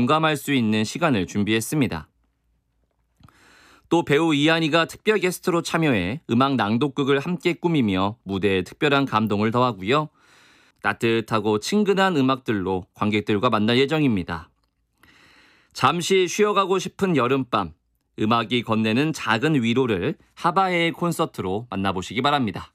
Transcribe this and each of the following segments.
공감할 수 있는 시간을 준비했습니다. 또 배우 이한이가 특별 게스트로 참여해 음악 낭독극을 함께 꾸미며 무대에 특별한 감동을 더하고요. 따뜻하고 친근한 음악들로 관객들과 만날 예정입니다. 잠시 쉬어가고 싶은 여름밤, 음악이 건네는 작은 위로를 하바의 콘서트로 만나보시기 바랍니다.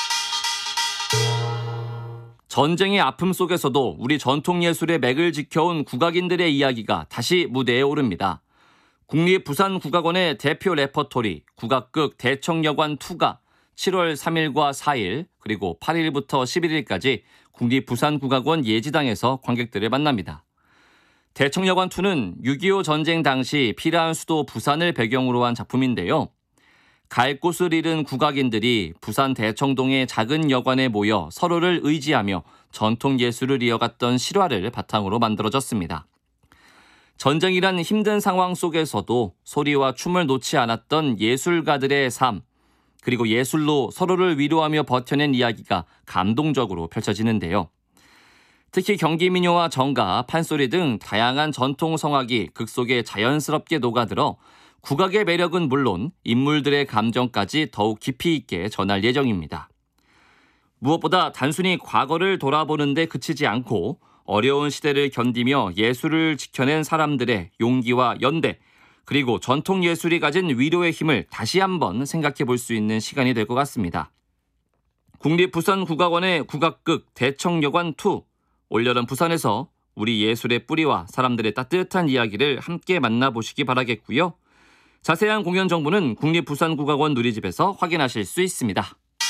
전쟁의 아픔 속에서도 우리 전통예술의 맥을 지켜온 국악인들의 이야기가 다시 무대에 오릅니다. 국립부산국악원의 대표 레퍼토리 국악극 대청여관2가 7월 3일과 4일 그리고 8일부터 11일까지 국립부산국악원 예지당에서 관객들을 만납니다. 대청여관2는 6.25 전쟁 당시 피라한 수도 부산을 배경으로 한 작품인데요. 갈 곳을 잃은 국악인들이 부산 대청동의 작은 여관에 모여 서로를 의지하며 전통예술을 이어갔던 실화를 바탕으로 만들어졌습니다. 전쟁이란 힘든 상황 속에서도 소리와 춤을 놓지 않았던 예술가들의 삶, 그리고 예술로 서로를 위로하며 버텨낸 이야기가 감동적으로 펼쳐지는데요. 특히 경기민요와 정가, 판소리 등 다양한 전통 성악이 극 속에 자연스럽게 녹아들어 국악의 매력은 물론 인물들의 감정까지 더욱 깊이 있게 전할 예정입니다. 무엇보다 단순히 과거를 돌아보는 데 그치지 않고 어려운 시대를 견디며 예술을 지켜낸 사람들의 용기와 연대, 그리고 전통 예술이 가진 위로의 힘을 다시 한번 생각해 볼 수 있는 시간이 될 것 같습니다. 국립부산국악원의 국악극 대청여관2, 올여름 부산에서 우리 예술의 뿌리와 사람들의 따뜻한 이야기를 함께 만나보시기 바라겠고요. 자세한 공연 정보는 국립부산국악원 누리집에서 확인하실 수 있습니다.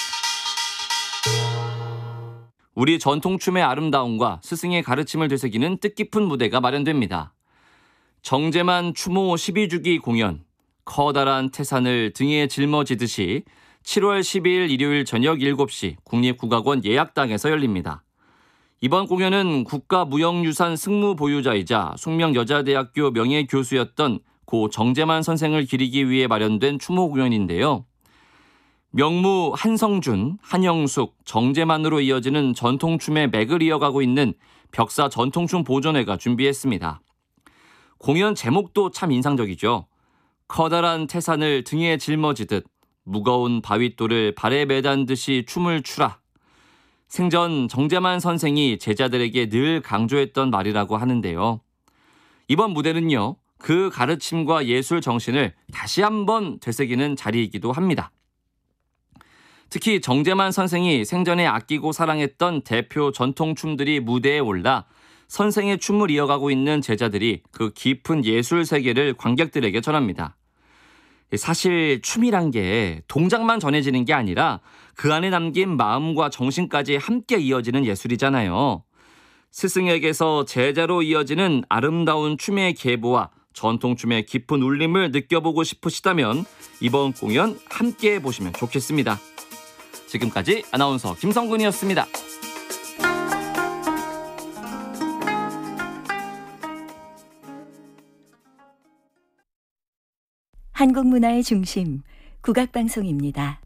우리 전통춤의 아름다움과 스승의 가르침을 되새기는 뜻깊은 무대가 마련됩니다. 정제만 추모 12주기 공연, 커다란 태산을 등에 짊어지듯이 7월 12일 일요일 저녁 7시 국립국악원 예약당에서 열립니다. 이번 공연은 국가무형유산 승무 보유자이자 숙명여자대학교 명예교수였던 고 정제만 선생을 기리기 위해 마련된 추모 공연인데요. 명무 한성준, 한영숙, 정제만으로 이어지는 전통춤의 맥을 이어가고 있는 벽사 전통춤 보존회가 준비했습니다. 공연 제목도 참 인상적이죠. 커다란 태산을 등에 짊어지듯 무거운 바윗돌을 발에 매단 듯이 춤을 추라. 생전 정제만 선생이 제자들에게 늘 강조했던 말이라고 하는데요. 이번 무대는요, 그 가르침과 예술 정신을 다시 한번 되새기는 자리이기도 합니다. 특히 정제만 선생이 생전에 아끼고 사랑했던 대표 전통춤들이 무대에 올라 선생의 춤을 이어가고 있는 제자들이 그 깊은 예술 세계를 관객들에게 전합니다. 사실 춤이란 게 동작만 전해지는 게 아니라 그 안에 담긴 마음과 정신까지 함께 이어지는 예술이잖아요. 스승에게서 제자로 이어지는 아름다운 춤의 계보와 전통춤의 깊은 울림을 느껴보고 싶으시다면 이번 공연 함께 보시면 좋겠습니다. 지금까지 아나운서 김성근이었습니다. 한국 문화의 중심, 국악방송입니다.